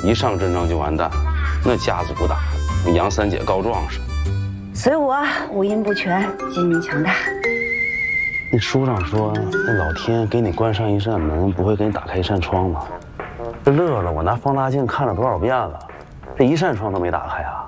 一上阵仗就完蛋，那家族大，跟杨三姐告状似的。 随我五阴不全，精明强大。 那书上说，那老天给你关上一扇门，不会给你打开一扇窗吗？这乐乐，我拿放大镜看了多少遍了，这一扇窗都没打开啊！